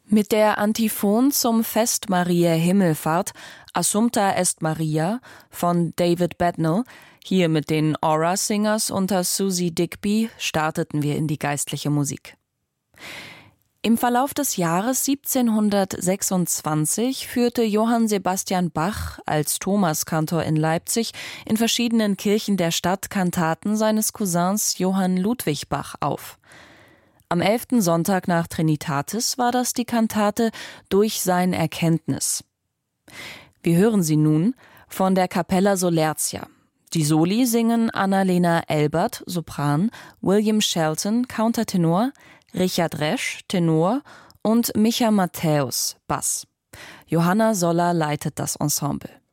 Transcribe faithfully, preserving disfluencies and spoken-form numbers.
Mit der Antiphon zum Fest Mariä Himmelfahrt Assumpta est Maria von David Bednall, hier mit den Aura Singers unter Susie Digby, starteten wir in die geistliche Musik. Im Verlauf des Jahres siebzehnhundertsechsundzwanzig führte Johann Sebastian Bach als Thomaskantor in Leipzig in verschiedenen Kirchen der Stadt Kantaten seines Cousins Johann Ludwig Bach auf. Am elften Sonntag nach Trinitatis war das die Kantate Durch sein Erkenntnis. Wir hören sie nun von der Capella Solertia. Die Soli singen Annalena Elbert, Sopran, William Shelton, Countertenor, Richard Resch, Tenor und Micha Matthäus, Bass. Johanna Soller leitet das Ensemble.